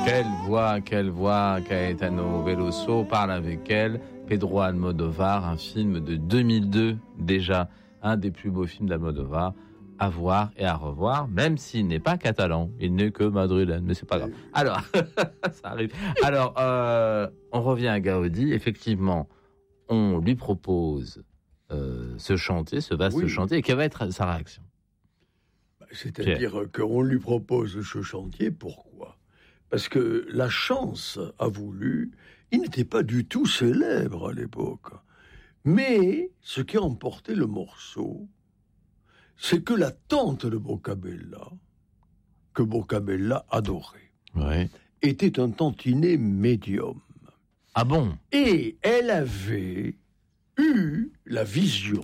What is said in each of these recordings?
Quelle voix, Caetano Veloso parle avec elle. Pedro Almodóvar, un film de 2002 déjà, un des plus beaux films d'Almodóvar, à voir et à revoir, même s'il n'est pas catalan, il n'est que madrilène, mais c'est pas grave. Alors, ça arrive. Alors, on revient à Gaudi. Effectivement, on lui propose ce chantier, ce vaste chantier, et quelle va être sa réaction? C'est-à-dire qu'on lui propose ce chantier, pourquoi? Parce que la chance a voulu, il n'était pas du tout célèbre à l'époque, mais ce qui a emporté le morceau, c'est que la tante de Boccabella, que Boccabella adorait, était un tantinet médium. Ah bon? Et elle avait eu la vision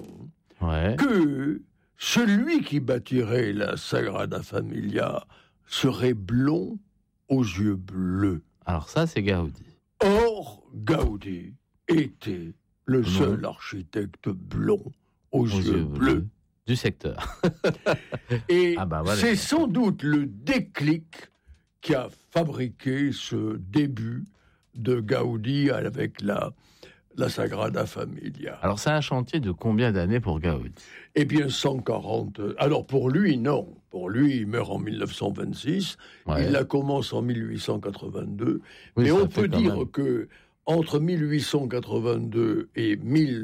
que celui qui bâtirait la Sagrada Familia serait blond aux yeux bleus. Alors ça, c'est Gaudi. Or, Gaudi était le seul architecte blond aux yeux bleus du secteur. Et c'est sans doute le déclic qui a fabriqué ce début de Gaudi avec la Sagrada Familia. Alors c'est un chantier de combien d'années pour Gaudi? Eh bien 140. Alors pour lui, non. Pour lui, il meurt en 1926. Il la commence en 1882. Mais on peut dire que entre 1882 et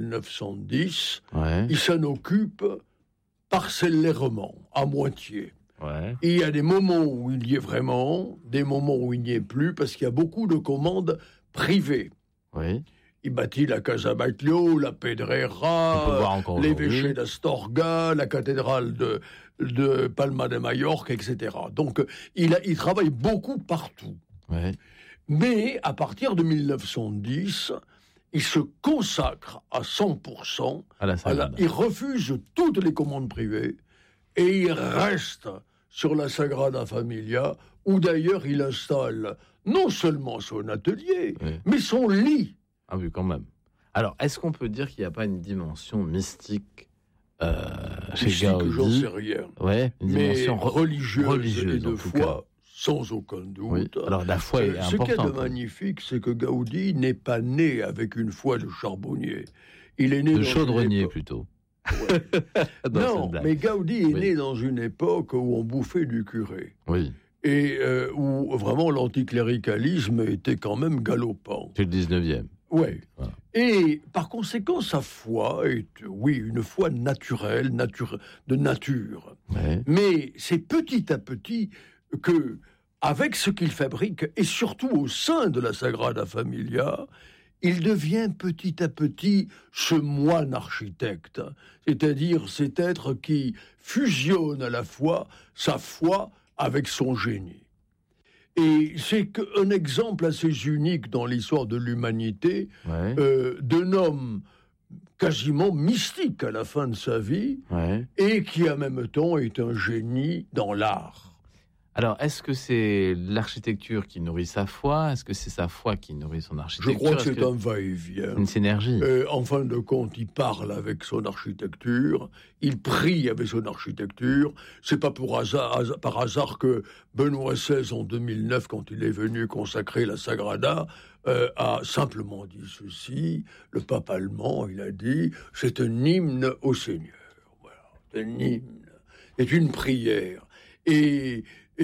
1910, il s'en occupe parcellairement, à moitié. Et il y a des moments où il y est vraiment, des moments où il n'y est plus, parce qu'il y a beaucoup de commandes privées. Il bâtit la Casa Batlló, la Pedrera, l'évêché d'Astorga, la cathédrale de Palma de Majorque, etc. Donc, il travaille beaucoup partout. Mais, à partir de 1910, il se consacre à 100%. Il refuse toutes les commandes privées et il reste sur la Sagrada Familia, où d'ailleurs il installe non seulement son atelier, mais son lit. Ah oui, quand même. Alors, est-ce qu'on peut dire qu'il n'y a pas une dimension mystique chez Gaudi? J'en sais rien. Une dimension religieuse et de foi, sans aucun doute. Alors, la foi est importante. Ce qu'il y a de magnifique, c'est que Gaudi n'est pas né avec une foi de charbonnier. Il est né de chaudronnier, plutôt. Non, mais Gaudi est né dans une époque où on bouffait du curé. Et où vraiment l'anticléricalisme était quand même galopant. C'est le 19e. Et par conséquent, sa foi est, une foi naturelle, de nature. Mais c'est petit à petit que, avec ce qu'il fabrique, et surtout au sein de la Sagrada Familia, il devient petit à petit ce moine architecte, c'est-à-dire cet être qui fusionne à la fois sa foi avec son génie. Et c'est un exemple assez unique dans l'histoire de l'humanité d'un homme quasiment mystique à la fin de sa vie et qui en même temps est un génie dans l'art. Alors, est-ce que c'est l'architecture qui nourrit sa foi? Est-ce que c'est sa foi qui nourrit son architecture? Je crois que c'est un va-et-vient. Une synergie. En fin de compte, il parle avec son architecture, il prie avec son architecture. C'est pas par hasard que Benoît XVI, en 2009, quand il est venu consacrer la Sagrada, a simplement dit ceci. Le pape allemand, il a dit, c'est un hymne au Seigneur. Voilà, un hymne. C'est une prière. Il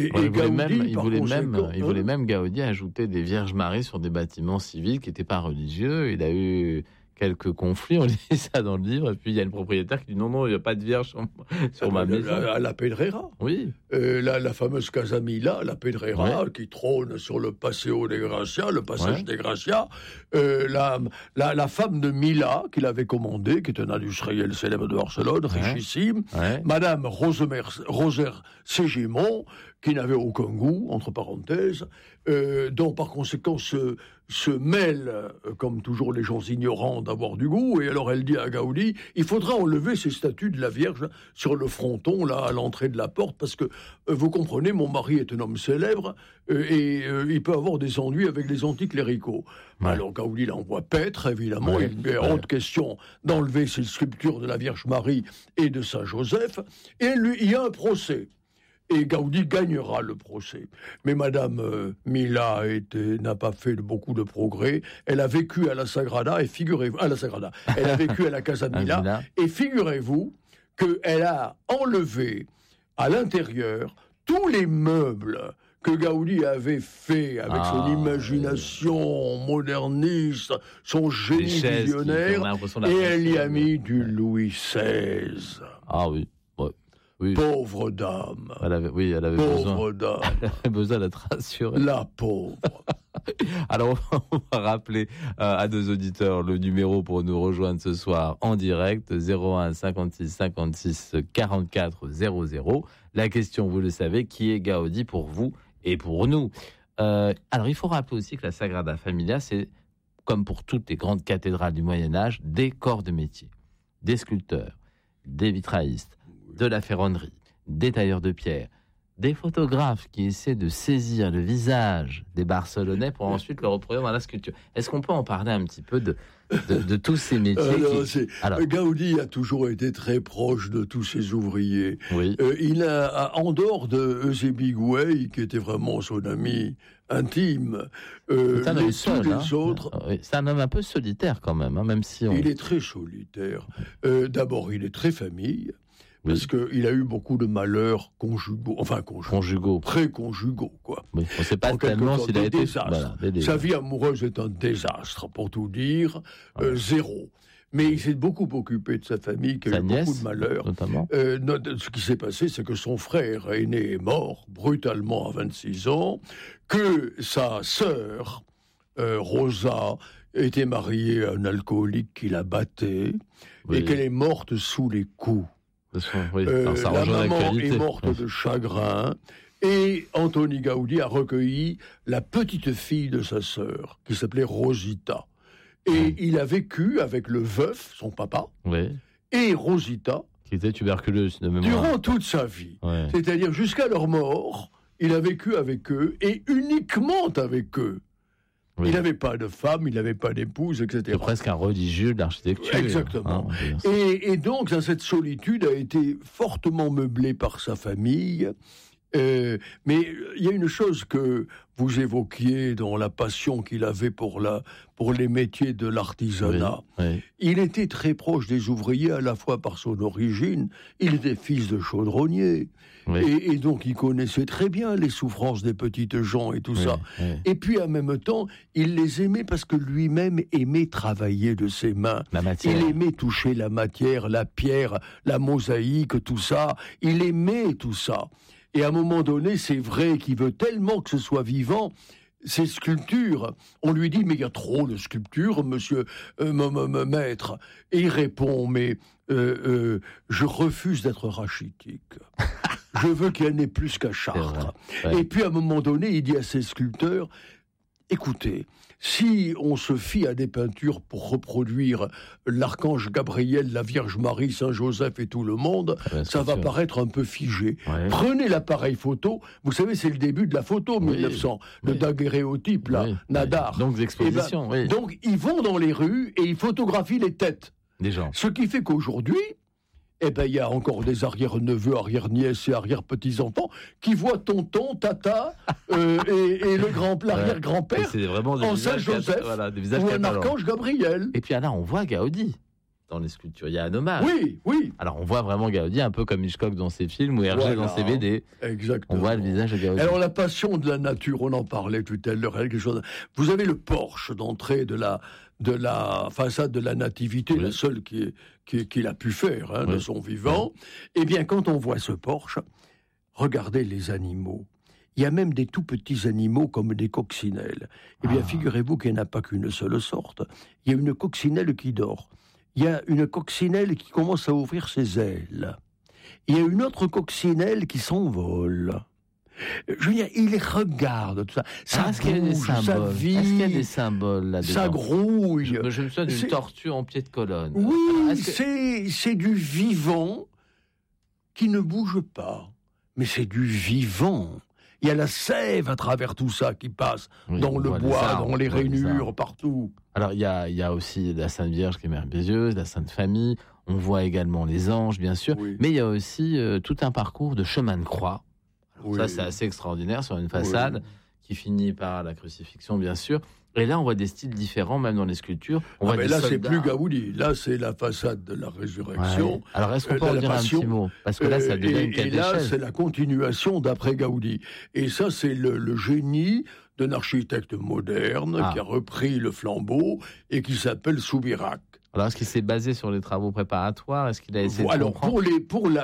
voulait même Gaudi ajouter des Vierges Marie sur des bâtiments civils qui n'étaient pas religieux. Il a eu quelques conflits, on lit ça dans le livre, et puis il y a le propriétaire qui dit non, il n'y a pas de Vierge sur ma maison. La Pedrera. La fameuse Casa Mila, la Pedrera, qui trône sur le Paseo de Gracia, le passage des Gracia. La femme de Mila, qu'il avait commandée, qui est un industriel célèbre de Barcelone, richissime. Madame Roser Ségimon, qui n'avait aucun goût, entre parenthèses, dont par conséquent se mêle, comme toujours les gens ignorants, d'avoir du goût, et alors elle dit à Gaudi, il faudra enlever ces statues de la Vierge sur le fronton, là, à l'entrée de la porte, parce que, vous comprenez, mon mari est un homme célèbre, et il peut avoir des ennuis avec les anticléricaux. Alors Gaudi l'envoie paître, évidemment, il est hors de question d'enlever ces sculptures de la Vierge Marie et de Saint Joseph, et il y a un procès. et Gaudi gagnera le procès. Mais Madame Mila n'a pas fait beaucoup de progrès. Elle a vécu à la Sagrada, et figurez-vous, elle a vécu à la Casa Mila, et figurez-vous qu'elle a enlevé à l'intérieur tous les meubles que Gaudi avait fait avec son imagination moderniste, son génie visionnaire, et elle y a mis du Louis XVI. Ah oui. Oui. Pauvre dame. Elle avait pauvre dame. Elle avait besoin d'être rassurée. La pauvre. Alors, on va rappeler à nos auditeurs le numéro pour nous rejoindre ce soir en direct, 01 56 56 44 00. La question, vous le savez, qui est Gaudi pour vous et pour nous? Alors, il faut rappeler aussi que la Sagrada Familia, c'est, comme pour toutes les grandes cathédrales du Moyen-Âge, des corps de métier, des sculpteurs, des vitraillistes, de la ferronnerie, des tailleurs de pierre, des photographes qui essaient de saisir le visage des Barcelonais pour ensuite le reproduire dans la sculpture. Est-ce qu'on peut en parler un petit peu de tous ces métiers Gaudi a toujours été très proche de tous ses ouvriers. Oui. Il a, en dehors de Eusébie Gouey, qui était vraiment son ami intime, c'est un homme seul, les autres... c'est un homme un peu solitaire quand même, même si Il est très solitaire. D'abord, il est très famille. Parce qu'il a eu beaucoup de malheurs conjugaux, pré-conjugaux, quoi. Oui, on ne sait pas tellement s'il a été... Désastres. Sa vie amoureuse est un désastre, pour tout dire, zéro. Mais il s'est beaucoup occupé de sa famille, qui a eu beaucoup de malheurs. Notamment. Ce qui s'est passé, c'est que son frère aîné est mort brutalement à 26 ans, que sa sœur, Rosa, était mariée à un alcoolique qui la battait, et qu'elle est morte sous les coups. La maman est morte de chagrin, et Antoni Gaudi a recueilli la petite fille de sa sœur, qui s'appelait Rosita. Et il a vécu avec le veuf, son papa, et Rosita, qui était tuberculeuse de mémoire, durant toute sa vie. C'est-à-dire jusqu'à leur mort, il a vécu avec eux, et uniquement avec eux. Il n'avait pas de femme, il n'avait pas d'épouse, etc. C'est presque un religieux de l'architecture. Exactement. Et donc, cette solitude a été fortement meublée par sa famille. Mais il y a une chose que vous évoquiez dans la passion qu'il avait pour les métiers de l'artisanat. Il était très proche des ouvriers, à la fois par son origine. Il était fils de chaudronnier. Et donc, il connaissait très bien les souffrances des petites gens et tout ça. Et puis, en même temps, il les aimait parce que lui-même aimait travailler de ses mains. Il aimait toucher la matière, la pierre, la mosaïque, tout ça. Il aimait tout ça. Et à un moment donné, c'est vrai qu'il veut tellement que ce soit vivant. Ces sculptures, on lui dit, mais il y a trop de sculptures, monsieur maître. Et il répond, mais je refuse d'être rachitique. Je veux qu'il y en ait plus qu'à Chartres. Et puis à un moment donné, il dit à ses sculpteurs, écoutez, si on se fie à des peintures pour reproduire l'archange Gabriel, la Vierge Marie, Saint Joseph et tout le monde, ça va paraître un peu figé. Prenez l'appareil photo, vous savez, c'est le début de la photo, 1900, le daguerréotype, là, Nadar. Donc, l'exposition, Donc, ils vont dans les rues et ils photographient les têtes. Des gens. Ce qui fait qu'aujourd'hui, il y a encore des arrière-neveux, arrière-nièces et arrière-petits-enfants qui voient tonton, tata et l'arrière-grand-père en Saint-Joseph ou un archange Gabriel. Et puis là, on voit Gaudi dans les sculptures. Il y a un hommage. Oui. Alors, on voit vraiment Gaudi, un peu comme Hitchcock dans ses films ou Hergé dans ses BD. Exactement. On voit le visage de Gaudi. Alors, la passion de la nature, on en parlait tout à l'heure. Vous avez le porche d'entrée de la façade de la Nativité, la seule qu'il a pu faire de son vivant. Eh bien, quand on voit ce porche, regardez les animaux. Il y a même des tout petits animaux comme des coccinelles. Eh bien, figurez-vous qu'il n'y en a pas qu'une seule sorte. Il y a une coccinelle qui dort. Il y a une coccinelle qui commence à ouvrir ses ailes. Il y a une autre coccinelle qui s'envole. Je veux dire, il les regarde, tout ça. Ça bouge, ça vit. Est-ce qu'il y a des symboles là-dedans? Ça grouille. Je me souviens d'une tortue en pied de colonne. Oui, c'est du vivant qui ne bouge pas. Mais c'est du vivant. Il y a la sève à travers tout ça qui passe dans le bois, dans les rainures, partout. Alors, il y a aussi la Sainte Vierge qui est merveilleuse, la Sainte Famille. On voit également les anges, bien sûr. Mais il y a aussi tout un parcours de chemin de croix Ça, c'est assez extraordinaire sur une façade qui finit par la crucifixion, bien sûr. Et là, on voit des styles différents, même dans les sculptures. Mais là, c'est plus Gaudi. Là, c'est la façade de la résurrection. Ouais. Alors, est-ce qu'on peut en dire un petit mot ? Parce que là, ça devient une quête d'échelle. Et là, c'est la continuation d'après Gaudi. Et ça, c'est le génie d'un architecte moderne qui a repris le flambeau et qui s'appelle Soubirac. Alors, est-ce qu'il s'est basé sur les travaux préparatoires ? Est-ce qu'il a essayé de comprendre ?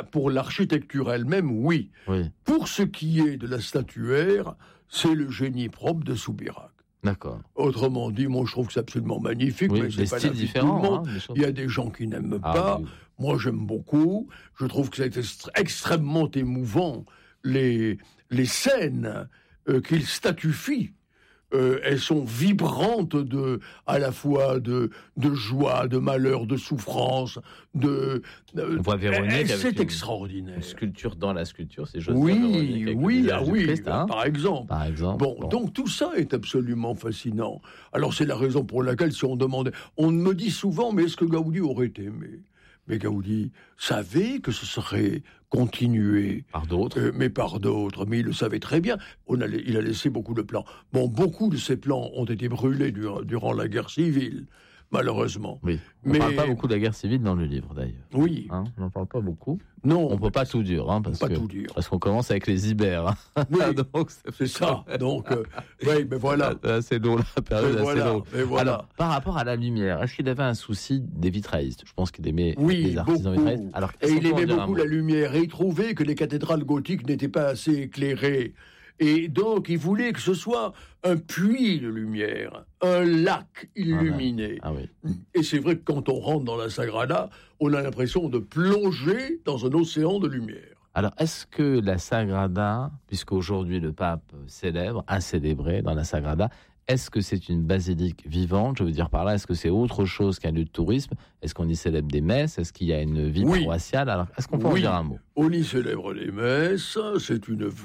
Pour l'architecture elle-même, oui. Pour ce qui est de la statuaire, c'est le génie propre de Soubirac. D'accord. Autrement dit, moi je trouve que c'est absolument magnifique, mais c'est pas l'avis de tout le monde. Il y a des gens qui n'aiment pas. Oui. Moi j'aime beaucoup. Je trouve que c'est extrêmement émouvant les scènes qu'il statufie. Elles sont vibrantes à la fois de joie, de malheur, de souffrance, on voit Véronique c'est extraordinaire. Une sculpture dans la sculpture, c'est Joseph Véronique, par exemple. Bon, donc tout ça est absolument fascinant. Alors c'est la raison pour laquelle si on demandait, on me dit souvent, mais est-ce que Gaudi aurait aimé ? Mais Gaudi savait que ce serait continué. Par d'autres. Mais il le savait très bien. Il a laissé beaucoup de plans. Bon, beaucoup de ces plans ont été brûlés durant la guerre civile, malheureusement. Oui. On ne parle pas beaucoup de la guerre civile dans le livre, d'ailleurs. Oui. On n'en parle pas beaucoup. Non. On ne peut pas tout dire. Parce qu'on commence avec les Ibères. Oui, donc, c'est ça. Donc, mais voilà. C'est long, la période assez longue. Voilà. Alors, par rapport à la lumière, est-ce qu'il avait un souci des vitraillistes ? Je pense qu'il aimait les artisans vitraillistes. Alors, et il aimait beaucoup la lumière. Et il trouvait que les cathédrales gothiques n'étaient pas assez éclairées. Et donc, il voulait que ce soit un puits de lumière, un lac illuminé. Et c'est vrai que quand on rentre dans la Sagrada, on a l'impression de plonger dans un océan de lumière. Alors, est-ce que la Sagrada, puisqu'aujourd'hui le pape a célébré dans la Sagrada, est-ce que c'est une basilique vivante ? Je veux dire par là, est-ce que c'est autre chose qu'un lieu de tourisme ? Est-ce qu'on y célèbre des messes ? Est-ce qu'il y a une vie paroissiale ? Alors, est-ce qu'on peut en dire un mot ? On y célèbre les messes, c'est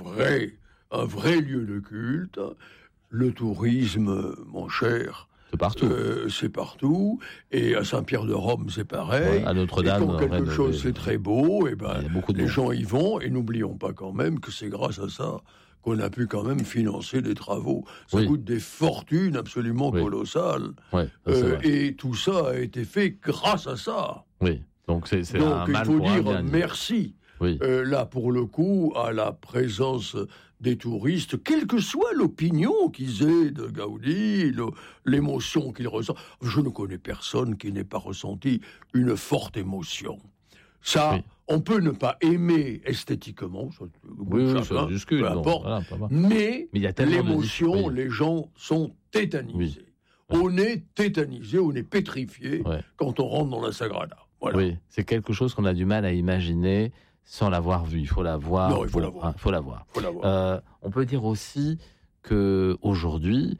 un vrai lieu de culte. Le tourisme, mon cher, c'est partout. C'est partout. Et à Saint-Pierre-de-Rome, c'est pareil. À Notre-Dame, et quand quelque chose c'est très beau, et les gens y vont. Et n'oublions pas quand même que c'est grâce à ça qu'on a pu quand même financer des travaux. Ça coûte des fortunes absolument colossales. Et tout ça a été fait grâce à ça. Oui. Donc c'est un il mal faut pour un dire bien. Merci. Là, pour le coup, à la présence des touristes, quelle que soit l'opinion qu'ils aient de Gaudi, l'émotion qu'ils ressentent. Je ne connais personne qui n'ait pas ressenti une forte émotion. Ça, on peut ne pas aimer esthétiquement, ça discute, peu importe, mais il y a l'émotion, les gens sont tétanisés. On est tétanisé, on est pétrifié quand on rentre dans la Sagrada. Voilà. Oui, c'est quelque chose qu'on a du mal à imaginer sans l'avoir vu. Il faut la voir. Non, il faut la voir. On peut dire aussi qu'aujourd'hui,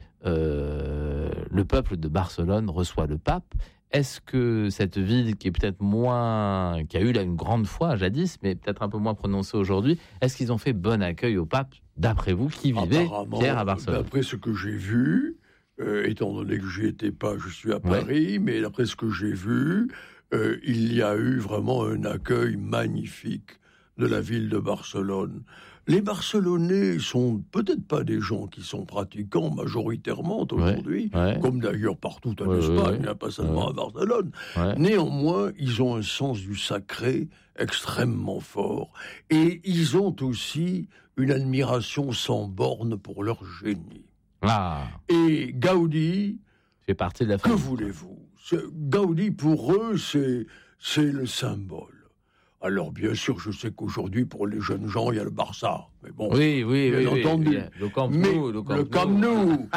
le peuple de Barcelone reçoit le pape. Est-ce que cette ville qui est peut-être qui a eu là une grande foi jadis, mais peut-être un peu moins prononcée aujourd'hui, est-ce qu'ils ont fait bon accueil au pape, d'après vous, qui vivait, Pierre, à Barcelone ? D'après ce que j'ai vu, étant donné que j'y étais pas, je suis à Paris, mais d'après ce que j'ai vu, il y a eu vraiment un accueil magnifique de la ville de Barcelone. Les Barcelonais sont peut-être pas des gens qui sont pratiquants majoritairement aujourd'hui, comme d'ailleurs partout en Espagne, pas seulement à Barcelone. Néanmoins, ils ont un sens du sacré extrêmement fort. Et ils ont aussi une admiration sans borne pour leur génie. Et Gaudi, fait partie de la famille. Que voulez-vous ? Gaudi, pour eux, c'est le symbole. Alors, bien sûr, je sais qu'aujourd'hui, pour les jeunes gens, il y a le Barça. Mais bon, bien entendu. Le Camp Nou.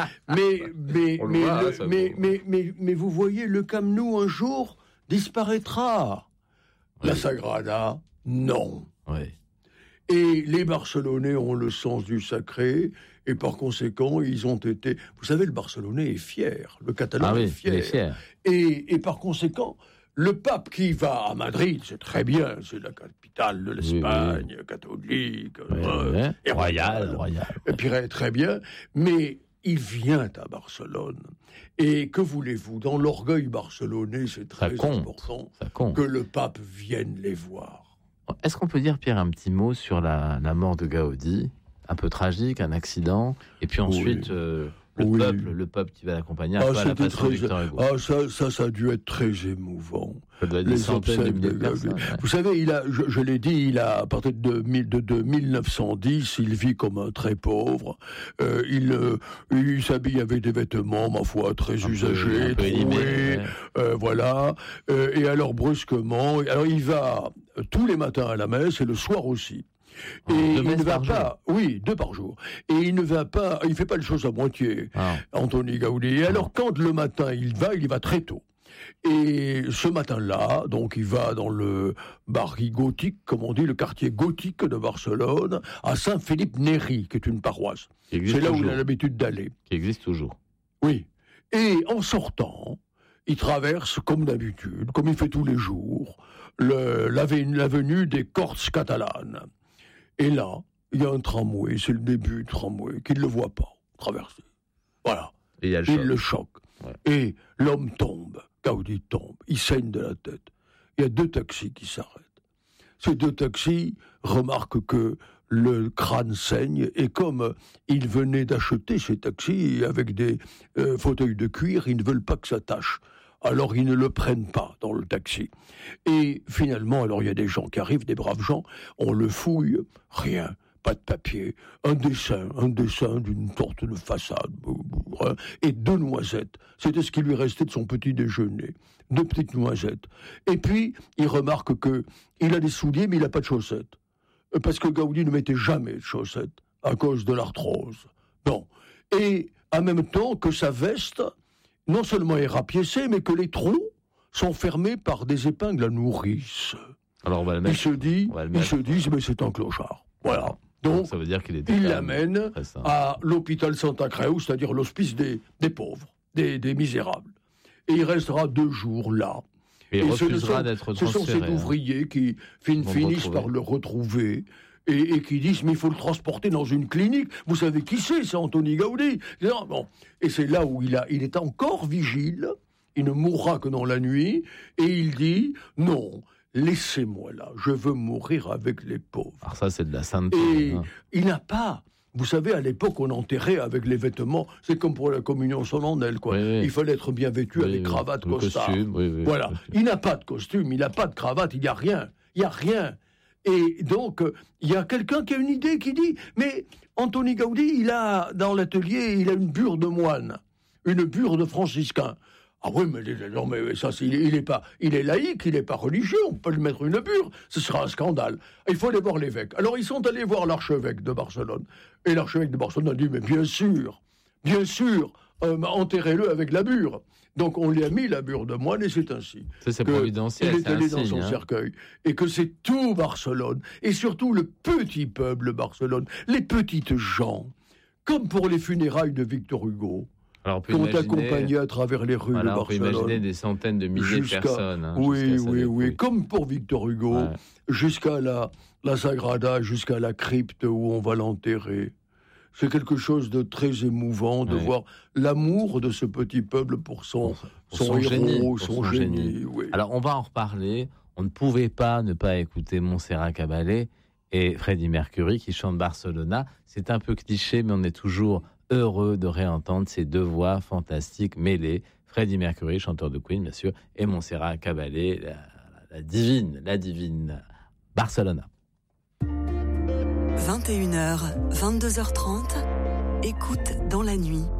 Mais vous voyez, le Camp Nou, un jour, disparaîtra. La Sagrada, non. Et les Barcelonais ont le sens du sacré, et par conséquent, ils ont été... Vous savez, le Barcelonais est fier, le Catalan est fier. Il est fier. Et par conséquent, le pape qui va à Madrid, c'est très bien, c'est la capitale de l'Espagne, catholique, et royale. Et puis très bien, mais il vient à Barcelone. Et que voulez-vous, dans l'orgueil barcelonais, c'est très important que le pape vienne les voir. Est-ce qu'on peut dire, Pierre, un petit mot sur la mort de Gaudi ? un peu tragique, un accident, et puis ensuite le peuple qui va l'accompagner un peu à la façon de Victor Hugo. Ça a dû être très émouvant. Ça doit être des centaines de milliers de personnes. Vous savez, je l'ai dit, à partir de 1910, il vit comme un très pauvre. Il s'habille avec des vêtements, ma foi, très usagés, troués, voilà. Et alors, brusquement, il va tous les matins à la messe et le soir aussi. Et il ne va pas, 2 par jour. Et il ne va pas, il fait pas les choses à moitié, Antoni Gaudí. Et alors, quand le matin il y va très tôt. Et ce matin-là, donc il va dans le barri gothique, comme on dit, le quartier gothique de Barcelone, à Saint-Philippe-Néri, qui est une paroisse. C'est là où il a l'habitude d'aller. Qui existe toujours. Oui. Et en sortant, il traverse, comme d'habitude, comme il fait tous les jours, l'avenue des Corts catalanes. Et là, il y a un tramway, c'est le début du tramway, qu'il ne le voit pas traverser. Voilà. Et il le choque. Ouais. Et l'homme tombe, Gaudí tombe, il saigne de la tête. Il y a 2 taxis qui s'arrêtent. Ces 2 taxis remarquent que le crâne saigne, et comme ils venaient d'acheter ces taxis avec des fauteuils de cuir, ils ne veulent pas que ça tâche. Alors ils ne le prennent pas dans le taxi. Et finalement, alors il y a des gens qui arrivent, des braves gens, on le fouille, rien, pas de papier, un dessin d'une porte de façade, et 2 noisettes. C'était ce qui lui restait de son petit déjeuner. 2 petites noisettes. Et puis, il remarque qu'il a des souliers, mais il n'a pas de chaussettes. Parce que Gaudí ne mettait jamais de chaussettes, à cause de l'arthrose. Bon. Et en même temps que sa veste non seulement est rapiécée, mais que les trous sont fermés par des épingles à nourrice. Alors on va le mettre. Ils se disent, mais c'est un clochard. Voilà. Donc ça veut dire qu'il l'amène à l'hôpital Santa Creu, c'est-à-dire l'hospice des pauvres, des misérables. Et il restera 2 jours là. Et il refusera d'être transféré. Ce sont ces ouvriers qui finissent par le retrouver. Et qui disent, mais il faut le transporter dans une clinique. Vous savez qui c'est Antoni Gaudí. Bon. Et c'est là où il est encore vigile, il ne mourra que dans la nuit, et il dit, non, laissez-moi là, je veux mourir avec les pauvres. Alors ça, c'est de la sainteté. Et il n'a pas... Vous savez, à l'époque, on enterrait avec les vêtements, c'est comme pour la communion solennelle, quoi. Oui. Il fallait être bien vêtu avec cravate, costard. Costume, voilà. Il n'a pas de costume, il n'a pas de cravate, il n'y a rien. Il n'y a rien. Et donc, il y a quelqu'un qui a une idée qui dit, mais Antoni Gaudí, il a, dans l'atelier, il a une bure de moine, une bure de franciscain. Ah oui, mais ça, il est laïque, il n'est pas religieux, on peut lui mettre une bure, ce sera un scandale. Il faut aller voir l'évêque. Alors, ils sont allés voir l'archevêque de Barcelone. Et l'archevêque de Barcelone a dit, mais bien sûr, enterrez-le avec la bure. Donc on lui a mis la bure de moine et c'est ainsi. C'est providentiel. Il est allé dans son cercueil. Et que c'est tout Barcelone, et surtout le petit peuple Barcelone, les petites gens, comme pour les funérailles de Victor Hugo, qui ont accompagné à travers les rues de Barcelone. On peut imaginer des centaines de milliers de personnes. Oui, comme pour Victor Hugo, jusqu'à la Sagrada, jusqu'à la crypte où on va l'enterrer. C'est quelque chose de très émouvant de voir l'amour de ce petit peuple pour son héros, son génie. Oui. Alors, on va en reparler. On ne pouvait pas ne pas écouter Montserrat Caballé et Freddie Mercury qui chantent Barcelona. C'est un peu cliché, mais on est toujours heureux de réentendre ces 2 voix fantastiques mêlées. Freddie Mercury, chanteur de Queen, bien sûr, et Montserrat Caballé, la divine Barcelona. 21h, 22h30, écoute dans la nuit,